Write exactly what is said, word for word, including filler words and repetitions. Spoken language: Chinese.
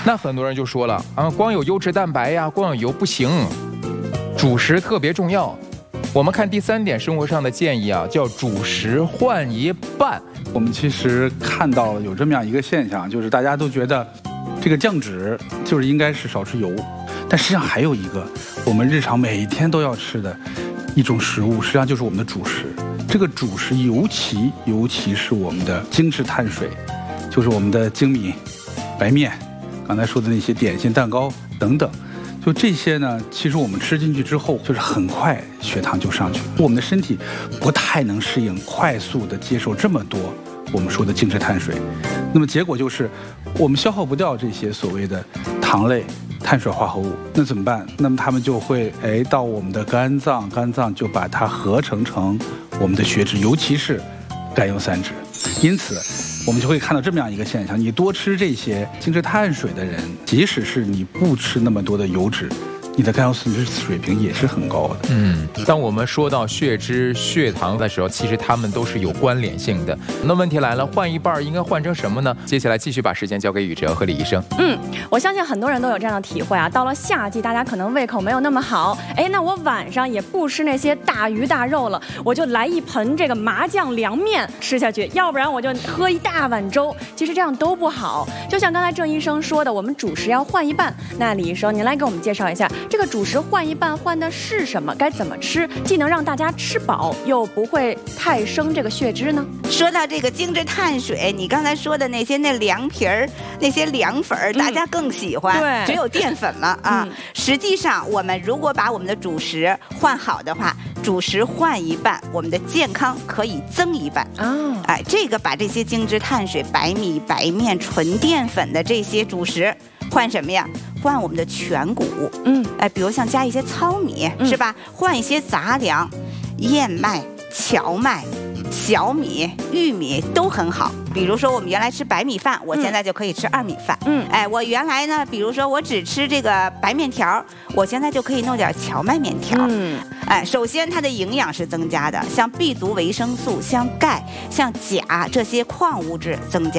那很多人就说了啊，光有优质蛋白呀，光有油不行，主食特别重要。我们看第三点生活上的建议啊，叫主食换一半。 我们其实看到了有这么样一个现象，就是大家都觉得这个降脂就是应该是少吃油，但实际上还有一个我们日常每天都要吃的一种食物，实际上就是我们的主食。这个主食尤其尤其是我们的精致碳水，就是我们的精米、白面，刚才说的那些点心、蛋糕等等。就这些呢，其实我们吃进去之后，就是很快血糖就上去了。我们的身体不太能适应快速的接受这么多我们说的精致碳水，那么结果就是我们消耗不掉这些所谓的糖类、碳水化合物，那怎么办？那么它们就会哎到我们的肝脏，肝脏就把它合成成我们的血脂，尤其是甘油三酯。因此我们就会看到这么样一个现象，你多吃这些精致碳水的人，即使是你不吃那么多的油脂，你的甘油三酯水平也是很高的。 嗯，当我们说到血脂、血糖的时候，其实它们都是有关联性的。那问题来了，换一半应该换成什么呢？接下来继续把时间交给宇哲和李医生。 嗯，我相信很多人都有这样的体会啊。到了夏季，大家可能胃口没有那么好，哎，那我晚上也不吃那些大鱼大肉了，我就来一盆这个麻酱凉面吃下去，要不然我就喝一大碗粥。其实这样都不好。就像刚才郑医生说的，我们主食要换一半。那李医生，您来给我们介绍一下，这个主食换一半换的是什么？该怎么吃，既能让大家吃饱，又不会太升这个血脂呢？ 说到这个精致碳水，你刚才说的那些那凉皮儿、那些凉粉儿，大家更喜欢， 对， 只有淀粉了啊。 嗯、 实际上，我们如果把我们的主食换好的话，主食换一半，我们的健康可以增一半。 哦， 哎，这个把这些精致碳水、白米、白面、纯淀粉的这些主食换什么呀？换我们的全谷， 嗯， 哎，比如像加一些糙米，嗯、是吧？换一些杂粮，燕麦、荞麦、小米、玉米都很好。比如说我们原来吃白米饭，我现在就可以吃二米饭。 嗯， 哎，我原来呢，比如说我只吃这个白面条，我现在就可以弄点荞麦面条。 嗯， 哎，首先它的营养是增加的，像 B 族维生素、像钙、像钾这些矿物质增加。